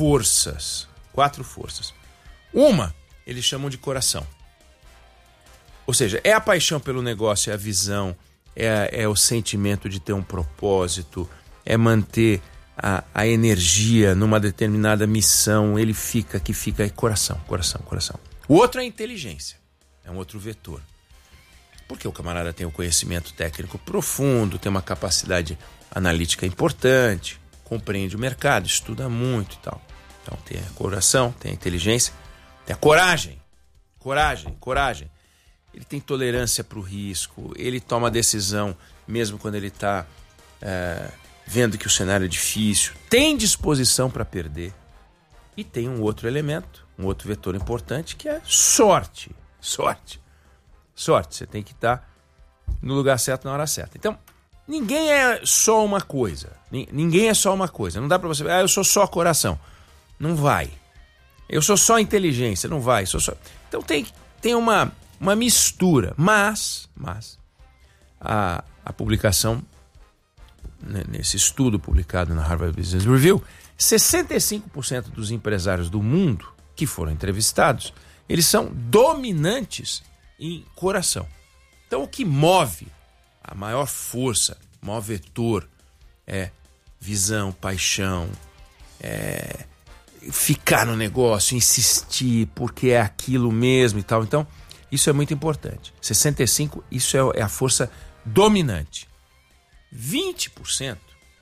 forças. 4 forças. Uma, eles chamam de coração. Ou seja, é a paixão pelo negócio, é a visão, é o sentimento de ter um propósito, é manter a energia numa determinada missão. Ele fica, é coração. O outro é a inteligência, é um outro vetor. Porque o camarada tem um conhecimento técnico profundo, tem uma capacidade analítica importante, compreende o mercado, estuda muito e tal. Então tem a coração, tem a inteligência, tem a coragem. Ele tem tolerância para o risco, ele toma decisão mesmo quando ele está vendo que o cenário é difícil, tem disposição para perder. E tem um outro elemento, um outro vetor importante, que é sorte. Você tem que estar no lugar certo na hora certa. Então, ninguém é só uma coisa. Não dá para você... eu sou só coração. Não vai. Eu sou só inteligência. Não vai. Então tem uma mistura. Mas a publicação, nesse estudo publicado na Harvard Business Review, 65% dos empresários do mundo que foram entrevistados, eles são dominantes em coração. Então, o que move a maior força, o maior vetor é visão, paixão, ficar no negócio, insistir, porque é aquilo mesmo e tal. Então, isso é muito importante. 65%, isso é a força dominante. 20%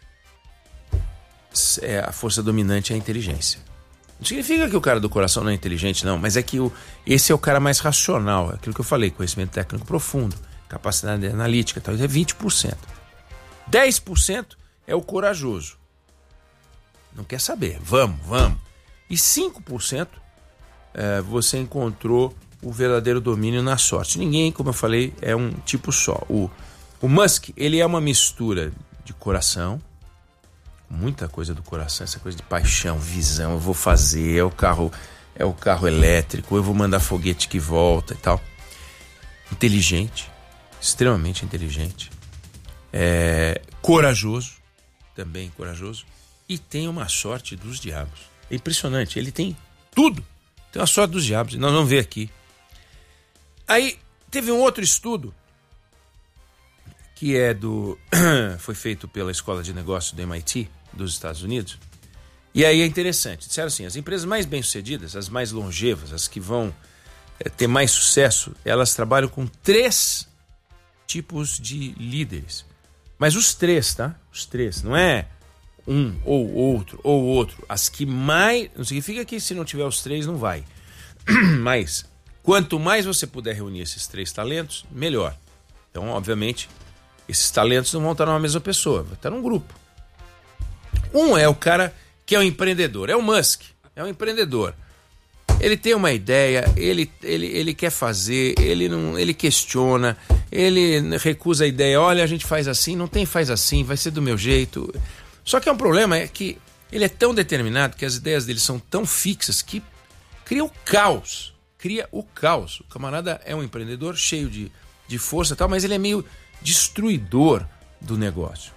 a força dominante é a inteligência. Não significa que o cara do coração não é inteligente, não, mas é que esse é o cara mais racional, aquilo que eu falei, conhecimento técnico profundo, capacidade analítica, tal, é 20%. 10% é o corajoso. Não quer saber, vamos. E 5% você encontrou o verdadeiro domínio na sorte. Ninguém, como eu falei, é um tipo só. O Musk, ele é uma mistura de coração, muita coisa do coração, essa coisa de paixão, visão, eu vou fazer, é o carro elétrico, eu vou mandar foguete que volta e tal. Inteligente, extremamente inteligente, corajoso, também corajoso, e tem uma sorte dos diabos. É impressionante, ele tem tudo, tem uma sorte dos diabos, nós vamos ver aqui. Aí teve um outro estudo que foi feito pela Escola de Negócios do MIT, dos Estados Unidos. E aí é interessante. Disseram assim, as empresas mais bem-sucedidas, as mais longevas, as que vão ter mais sucesso, elas trabalham com 3 tipos de líderes. Mas os 3, tá? Os 3, não é um ou outro. As que mais... Não significa que se não tiver os 3 não vai. Mas quanto mais você puder reunir esses 3 talentos, melhor. Então, obviamente, esses talentos não vão estar numa mesma pessoa, vai estar num grupo. Um é o cara que é um empreendedor, é o Musk, é um empreendedor. Ele tem uma ideia, ele quer fazer, ele questiona, ele recusa a ideia, olha, a gente faz assim, faz assim, vai ser do meu jeito. Só que é um problema, é que ele é tão determinado, que as ideias dele são tão fixas, que cria o caos. O camarada é um empreendedor cheio de força e tal, mas ele é meio destruidor do negócio.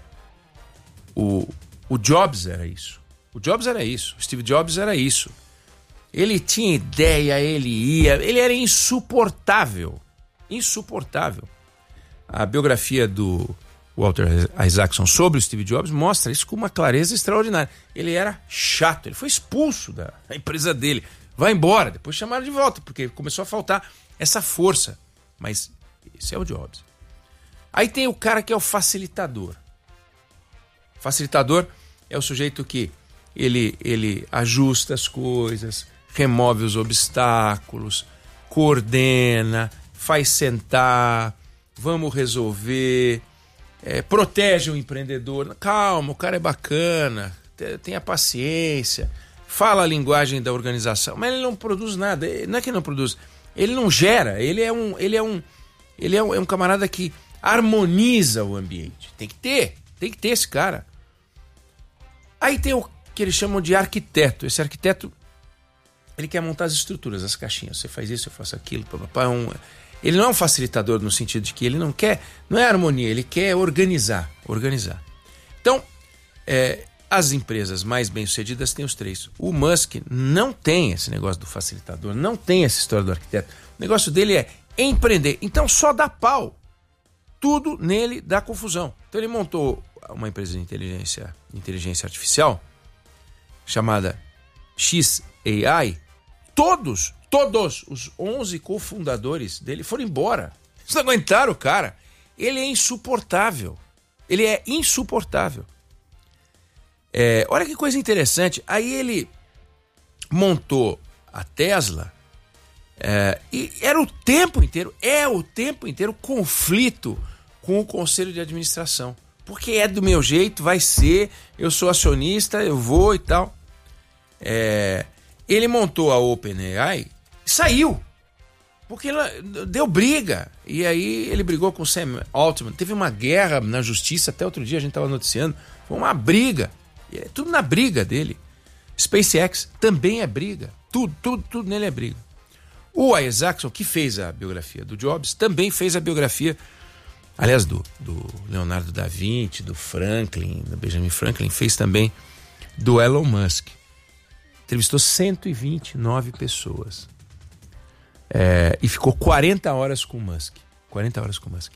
O Jobs era isso. O Steve Jobs era isso. Ele tinha ideia, ele era insuportável. A biografia do Walter Isaacson sobre o Steve Jobs mostra isso com uma clareza extraordinária. Ele era chato, ele foi expulso da empresa dele. Vai embora, depois chamaram de volta, porque começou a faltar essa força. Mas esse é o Jobs. Aí tem o cara que é o facilitador. Facilitador é o sujeito que ele ajusta as coisas, remove os obstáculos, coordena, faz sentar, vamos resolver, protege o empreendedor. Calma, o cara é bacana, tenha paciência, fala a linguagem da organização, mas ele não produz nada. Não é que não produz, ele não gera, ele é um camarada que harmoniza o ambiente. Tem que ter esse cara. Aí tem o que eles chamam de arquiteto. Esse arquiteto, ele quer montar as estruturas, as caixinhas. Você faz isso, eu faço aquilo. Ele não é um facilitador no sentido de que ele não é harmonia, ele quer organizar. Então, as empresas mais bem-sucedidas têm os três. O Musk não tem esse negócio do facilitador, não tem essa história do arquiteto. O negócio dele é empreender. Então só dá pau. Tudo nele dá confusão. Então ele montou uma empresa de inteligência artificial chamada XAI. Todos os 11 cofundadores dele foram embora. Eles não aguentaram o cara. Ele é insuportável. Ele é insuportável. Olha que coisa interessante. Aí ele montou a Tesla e era o tempo inteiro conflito com o conselho de administração. Porque é do meu jeito, vai ser, eu sou acionista, eu vou e tal. Ele montou a OpenAI e saiu. Porque deu briga. E aí ele brigou com o Sam Altman. Teve uma guerra na justiça, até outro dia a gente estava noticiando. Foi uma briga. Tudo na briga dele. SpaceX também é briga. Tudo nele é briga. O Isaacson, que fez a biografia do Jobs, também fez a biografia, aliás, do Leonardo da Vinci, do Franklin, do Benjamin Franklin, fez também do Elon Musk. Entrevistou 129 pessoas. E ficou 40 horas com o Musk. 40 horas com o Musk.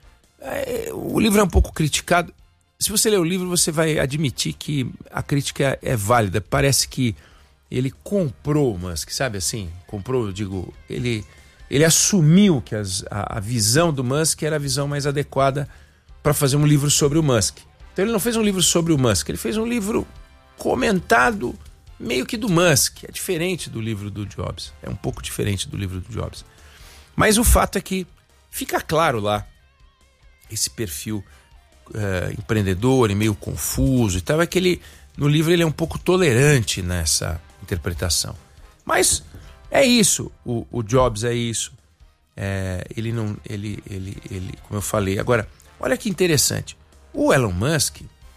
O livro é um pouco criticado. Se você ler o livro, você vai admitir que a crítica é válida. Parece que ele comprou o Musk, sabe assim? Comprou, eu digo, ele assumiu que a visão do Musk era a visão mais adequada para fazer um livro sobre o Musk. Então ele não fez um livro sobre o Musk, ele fez um livro comentado meio que do Musk. É diferente do livro do Jobs. É um pouco diferente do livro do Jobs. Mas o fato é que fica claro lá esse perfil empreendedor e meio confuso e tal. É que no livro ele é um pouco tolerante nessa interpretação. Mas é isso. O Jobs é isso. Ele, como eu falei. Agora, olha que interessante. O Elon Musk,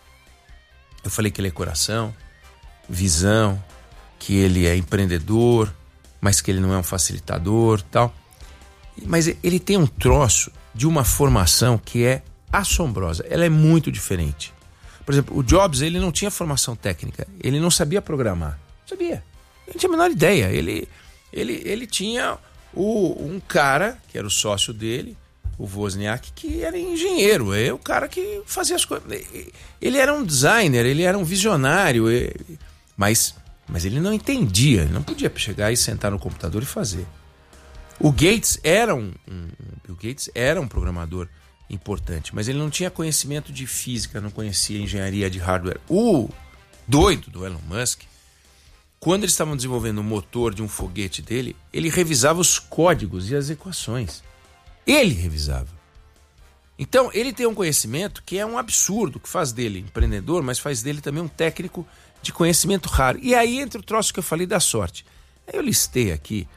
eu falei que ele é coração, visão, que ele é empreendedor, mas que ele não é um facilitador, tal. Mas ele tem um troço de uma formação que é assombrosa. Ela é muito diferente. Por exemplo, o Jobs, ele não tinha formação técnica, ele não sabia programar. Não sabia. Ele não tinha a menor ideia. Ele tinha um cara, que era o sócio dele, o Wozniak, que era engenheiro, o cara que fazia as coisas. Ele era um designer, ele era um visionário, mas ele não entendia, ele não podia chegar e sentar no computador e fazer. O Gates Bill Gates era um programador importante, mas ele não tinha conhecimento de física, não conhecia engenharia de hardware. O doido do Elon Musk, quando eles estavam desenvolvendo o motor de um foguete dele, ele revisava os códigos e as equações. Ele revisava. Então, ele tem um conhecimento que é um absurdo, que faz dele empreendedor, mas faz dele também um técnico de conhecimento raro. E aí entra o troço que eu falei da sorte. Aí eu listei aqui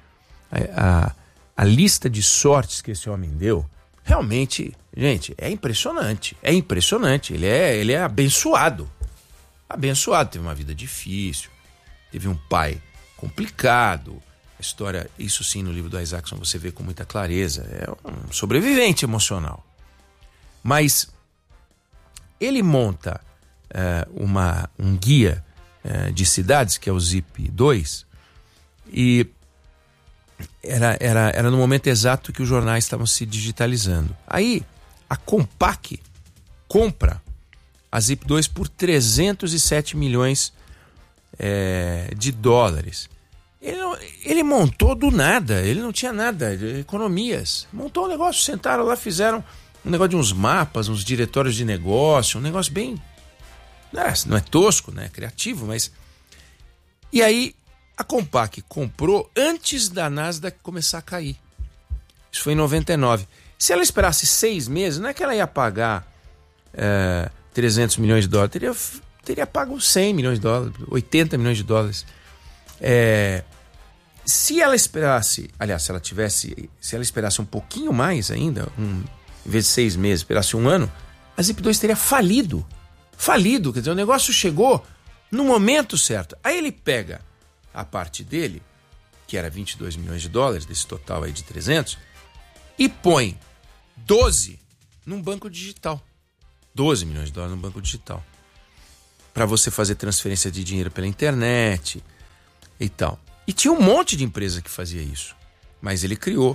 a lista de sortes que esse homem deu. Realmente, gente, é impressionante. É impressionante. Ele é abençoado. Abençoado. Teve uma vida difícil. Teve um pai complicado. A história, isso sim, no livro do Isaacson você vê com muita clareza. É um sobrevivente emocional. Mas ele monta um guia de cidades, que é o Zip2, e era no momento exato que os jornais estavam se digitalizando. Aí a Compaq compra a Zip2 por 307 milhões de dólares. Ele montou do nada, ele não tinha nada, economias. Montou um negócio, sentaram lá, fizeram um negócio de uns mapas, uns diretórios de negócio, um negócio bem... Não é tosco, né? É criativo, mas... E aí a Compaq comprou antes da Nasdaq começar a cair. Isso foi em 99. Se ela esperasse 6 meses, não é que ela ia pagar 300 milhões de dólares, teria pago 100 milhões de dólares, 80 milhões de dólares. Se ela esperasse, aliás, se ela esperasse um pouquinho mais ainda, em vez de 6 meses, esperasse 1 ano, a Zip2 teria falido. Falido, quer dizer, o negócio chegou no momento certo. Aí ele pega a parte dele, que era 22 milhões de dólares, desse total aí de 300, e põe 12 num banco digital. 12 milhões de dólares num banco digital. para você fazer transferência de dinheiro pela internet e tal. E tinha um monte de empresa que fazia isso. Mas ele criou.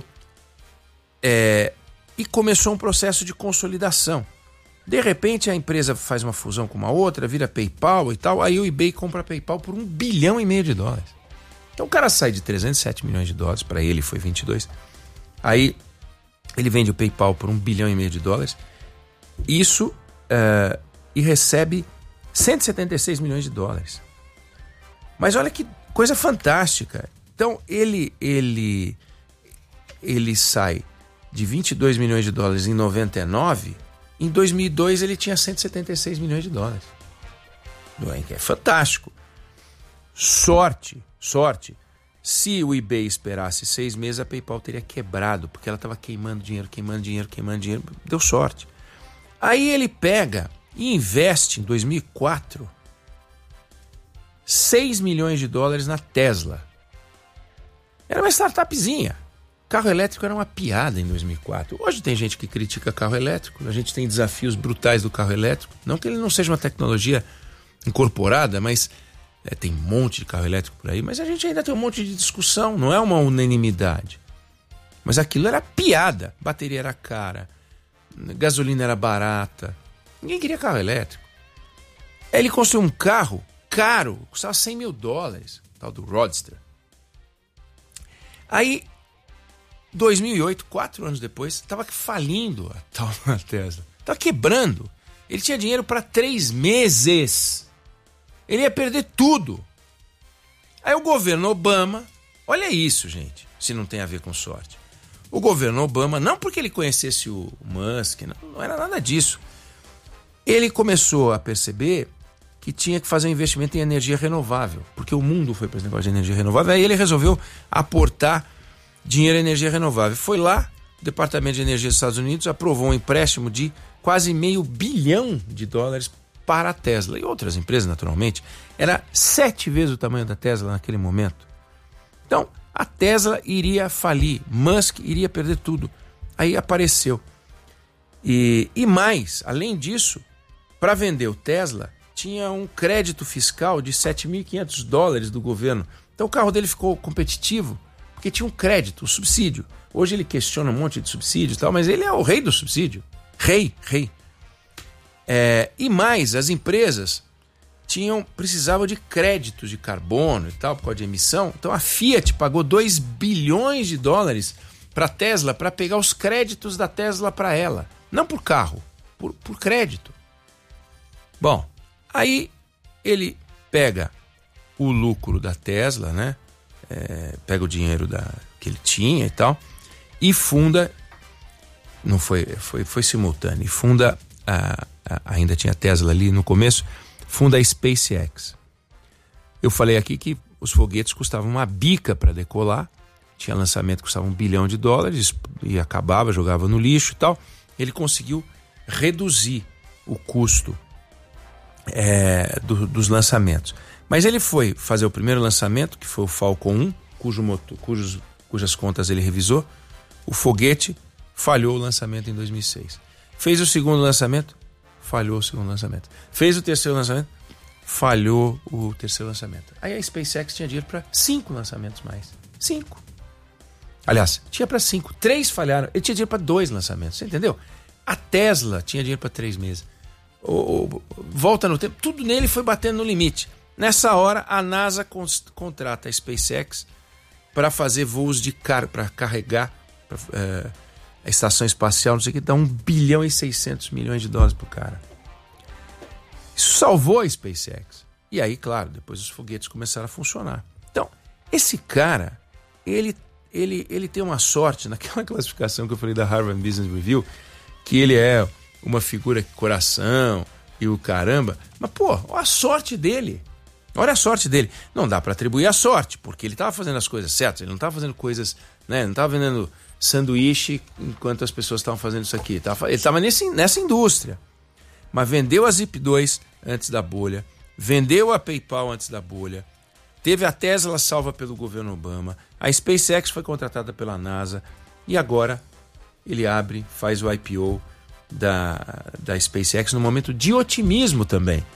E começou um processo de consolidação. De repente a empresa faz uma fusão com uma outra, vira PayPal e tal. Aí o eBay compra a PayPal por $1,5 bilhão. Então o cara sai de 307 milhões de dólares, para ele foi 22. Aí ele vende o PayPal por $1,5 bilhão. Isso e recebe 176 milhões de dólares. Mas olha que coisa fantástica. Então ele sai de 22 milhões de dólares em 99, em 2002 ele tinha 176 milhões de dólares. É fantástico. Sorte. Se o eBay esperasse 6 meses, a PayPal teria quebrado, porque ela estava queimando dinheiro. Deu sorte. Aí ele pega e investe em 2004 $6 milhões na Tesla. Era uma startupzinha. Carro elétrico era uma piada em 2004. Hoje tem gente que critica carro elétrico. A gente tem desafios brutais do carro elétrico. Não que ele não seja uma tecnologia incorporada, mas tem um monte de carro elétrico por aí. Mas a gente ainda tem um monte de discussão. Não é uma unanimidade. Mas aquilo era piada. Bateria era cara. Gasolina era barata. Ninguém queria carro elétrico. Aí ele construiu um carro caro. Custava $100 mil. Tal do Roadster. Aí 2008, 4 anos depois, estava falindo a tal da Tesla. Estava quebrando. Ele tinha dinheiro para 3 meses. Ele ia perder tudo. Aí o governo Obama, olha isso, gente, se não tem a ver com sorte. O governo Obama, não porque ele conhecesse o Musk, não era nada disso. Ele começou a perceber que tinha que fazer um investimento em energia renovável, porque o mundo foi para esse negócio de energia renovável. Aí ele resolveu aportar dinheiro em energia renovável. Foi lá, o Departamento de Energia dos Estados Unidos aprovou um empréstimo de quase $500 bilhão para a Tesla e outras empresas, naturalmente. Era 7 vezes o tamanho da Tesla naquele momento. Então, a Tesla iria falir, Musk iria perder tudo. Aí apareceu. E mais, além disso, para vender o Tesla, tinha um crédito fiscal de $7.500 do governo. Então o carro dele ficou competitivo, porque tinha um crédito, um subsídio. Hoje ele questiona um monte de subsídio e tal, mas ele é o rei do subsídio. Rei. E mais, as empresas precisavam de créditos de carbono e tal, por causa de emissão. Então a Fiat pagou $2 bilhões para a Tesla, para pegar os créditos da Tesla para ela. Não por carro, por crédito. Bom, aí ele pega o lucro da Tesla, né? Pega o dinheiro que ele tinha e tal, e funda, não foi simultâneo, e funda, ainda tinha Tesla ali no começo, funda a SpaceX. Eu falei aqui que os foguetes custavam uma bica para decolar, tinha lançamento que custava $1 bilhão e acabava, jogava no lixo e tal. Ele conseguiu reduzir o custo dos lançamentos. Mas ele foi fazer o primeiro lançamento, que foi o Falcon 1, cujas contas ele revisou. O foguete falhou o lançamento em 2006. Fez o segundo lançamento, falhou o segundo lançamento. Fez o terceiro lançamento, falhou o terceiro lançamento. Aí a SpaceX tinha dinheiro para 5 lançamentos mais. 5. Aliás, tinha para 5. 3 falharam. Ele tinha dinheiro para 2 lançamentos. Você entendeu? A Tesla tinha dinheiro para 3 meses. Volta no tempo. Tudo nele foi batendo no limite. Nessa hora, a NASA contrata a SpaceX para fazer voos para carregar a estação espacial, não sei o que, dá $1,6 bilhão pro cara. Isso salvou a SpaceX. E aí, claro, depois os foguetes começaram a funcionar. Então, esse cara, ele tem uma sorte, naquela classificação que eu falei da Harvard Business Review, que ele é uma figura que coração e o caramba. Mas, olha a sorte dele. Olha a sorte dele. Não dá para atribuir a sorte, porque ele estava fazendo as coisas certas, ele não estava fazendo coisas, né? Ele não estava vendendo sanduíche enquanto as pessoas estavam fazendo isso aqui. Ele estava nessa indústria. Mas vendeu a Zip2 antes da bolha, vendeu a PayPal antes da bolha, teve a Tesla salva pelo governo Obama, a SpaceX foi contratada pela NASA e agora ele faz o IPO da SpaceX num momento de otimismo também.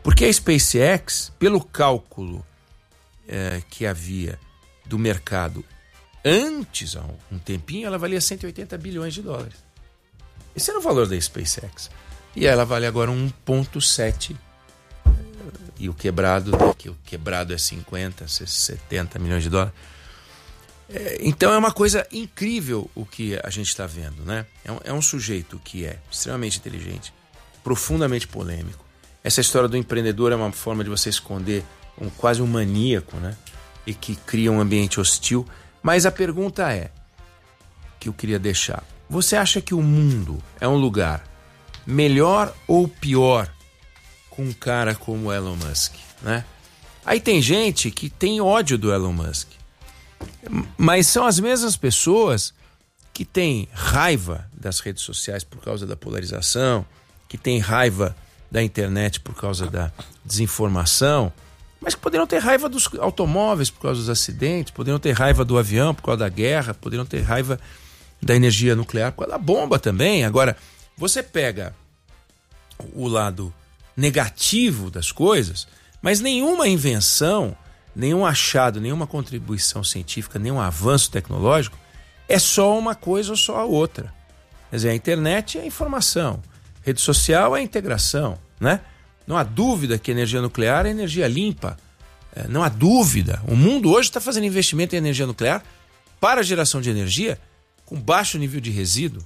Porque a SpaceX, pelo cálculo que havia do mercado antes, há um tempinho, ela valia 180 bilhões de dólares. Esse era o valor da SpaceX. E ela vale agora 1,7. E o quebrado é 50, 70 milhões de dólares. Então é uma coisa incrível o que a gente está vendo, né? É um sujeito que é extremamente inteligente, profundamente polêmico. Essa história do empreendedor é uma forma de você esconder quase um maníaco, né? E que cria um ambiente hostil. Mas a pergunta que eu queria deixar. Você acha que o mundo é um lugar melhor ou pior com um cara como o Elon Musk, né? Aí tem gente que tem ódio do Elon Musk. Mas são as mesmas pessoas que têm raiva das redes sociais por causa da polarização, que têm raiva da internet por causa da desinformação, mas que poderiam ter raiva dos automóveis por causa dos acidentes, poderiam ter raiva do avião por causa da guerra, poderiam ter raiva da energia nuclear por causa da bomba também. Agora, você pega o lado negativo das coisas, mas nenhuma invenção, nenhum achado, nenhuma contribuição científica, nenhum avanço tecnológico é só uma coisa ou só a outra. Quer dizer, a internet é a informação, rede social é a integração, né? Não há dúvida que a energia nuclear é energia limpa. Não há dúvida. O mundo hoje está fazendo investimento em energia nuclear para a geração de energia com baixo nível de resíduo.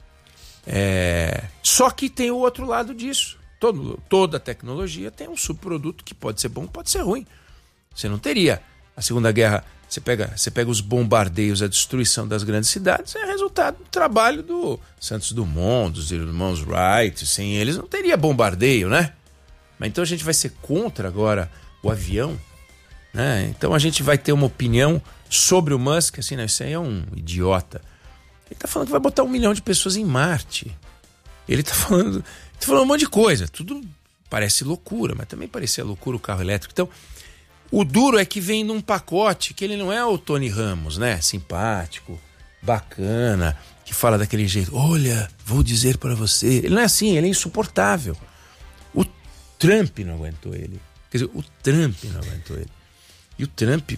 Só que tem o outro lado disso. Toda tecnologia tem um subproduto que pode ser bom, pode ser ruim. Você não teria a Segunda Guerra. Você pega os bombardeios, a destruição das grandes cidades, é resultado do trabalho do Santos Dumont, dos irmãos Wright. Sem eles não teria bombardeio, né? Mas então a gente vai ser contra agora o avião, né? Então a gente vai ter uma opinião sobre o Musk, assim, não, isso aí é um idiota. Ele está falando que vai botar 1 milhão de pessoas em Marte. Ele está falando um monte de coisa. Tudo parece loucura, mas também parecia loucura o carro elétrico. Então, o duro é que vem num pacote que ele não é o Tony Ramos, né? Simpático, bacana, que fala daquele jeito. Olha, vou dizer para você. Ele não é assim, ele é insuportável. O Trump não aguentou ele. Quer dizer, o Trump não aguentou ele. E o Trump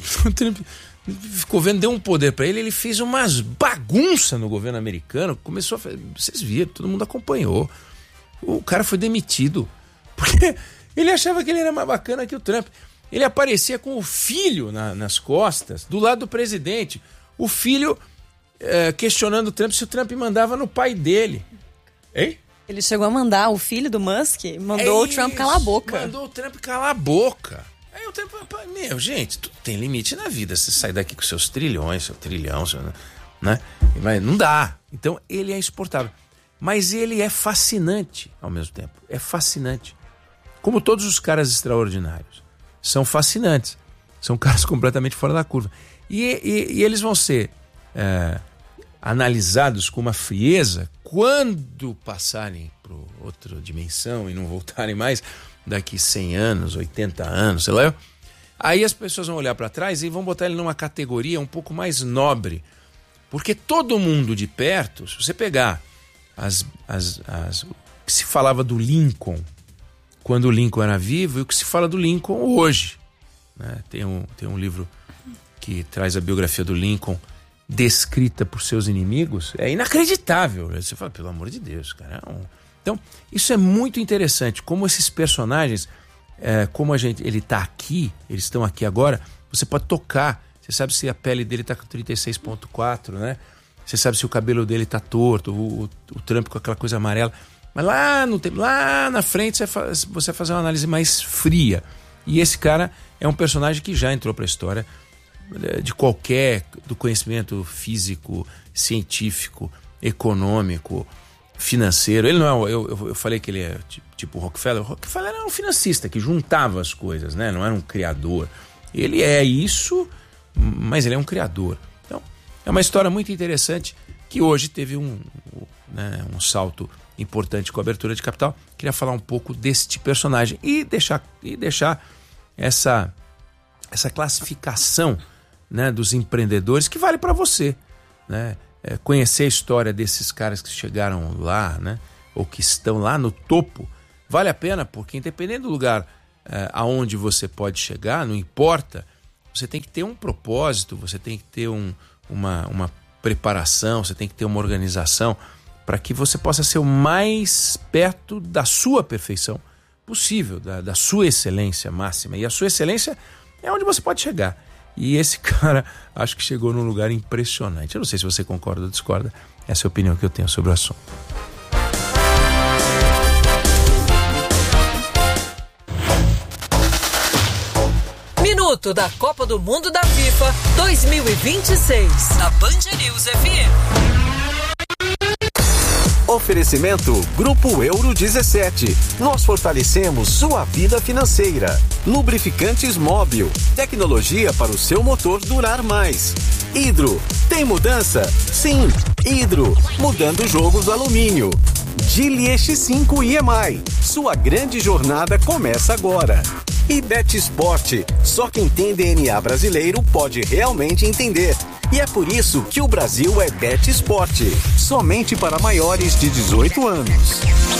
ficou vendo, deu um poder para ele, ele fez umas bagunças no governo americano, começou a fazer, vocês viram, todo mundo acompanhou. O cara foi demitido, porque ele achava que ele era mais bacana que o Trump. Ele aparecia com o filho nas costas, do lado do presidente. O filho questionando o Trump se o Trump mandava no pai dele. Hein? Ele chegou a mandar, o filho do Musk mandou o Trump calar a boca. Mandou o Trump calar a boca. Aí o Trump, gente, tudo tem limite na vida. Você sai daqui com seus trilhões, seu trilhão, né? Mas não dá. Então ele é insuportável. Mas ele é fascinante ao mesmo tempo. É fascinante. Como todos os caras extraordinários. São fascinantes. São caras completamente fora da curva. E eles vão ser analisados com uma frieza quando passarem para outra dimensão e não voltarem mais daqui 100 anos, 80 anos, sei lá. Aí as pessoas vão olhar para trás e vão botar ele numa categoria um pouco mais nobre. Porque todo mundo de perto, se você pegar o que se falava do Lincoln quando o Lincoln era vivo e o que se fala do Lincoln hoje, né? Tem um livro que traz a biografia do Lincoln descrita por seus inimigos, é inacreditável. Você fala, pelo amor de Deus, cara. Então, isso é muito interessante, como esses personagens, como ele está aqui, eles estão aqui agora, você pode tocar, você sabe se a pele dele está com 36,4, né? Você sabe se o cabelo dele está torto, o Trump com aquela coisa amarela. Mas lá na frente você vai fazer uma análise mais fria. E esse cara é um personagem que já entrou para a história do conhecimento físico, científico, econômico, financeiro. Ele não é, eu falei que ele é tipo o Rockefeller. O Rockefeller era um financista que juntava as coisas, né? Não era um criador. Ele é isso, mas ele é um criador. Então, é uma história muito interessante que hoje teve um salto importante com a abertura de capital. Queria falar um pouco deste personagem e deixar essa classificação, né, dos empreendedores que vale para você, né? Conhecer a história desses caras que chegaram lá, né, ou que estão lá no topo, vale a pena, porque independente do lugar aonde você pode chegar, não importa, você tem que ter um propósito, você tem que ter uma preparação, você tem que ter uma organização para que você possa ser o mais perto da sua perfeição possível, da sua excelência máxima. E a sua excelência é onde você pode chegar. E esse cara, acho que chegou num lugar impressionante. Eu não sei se você concorda ou discorda. Essa é a opinião que eu tenho sobre o assunto. Minuto da Copa do Mundo da FIFA 2026. Na Band News FM. Oferecimento Grupo Euro 17. Nós fortalecemos sua vida financeira. Lubrificantes Móbil. Tecnologia para o seu motor durar mais. Hidro. Tem mudança? Sim. Hidro. Mudando jogos alumínio. Geely X5 EMI. Sua grande jornada começa agora. E Bet Sport. Só quem tem DNA brasileiro pode realmente entender. E é por isso que o Brasil é Bet Sport. Somente para maiores de 18 anos.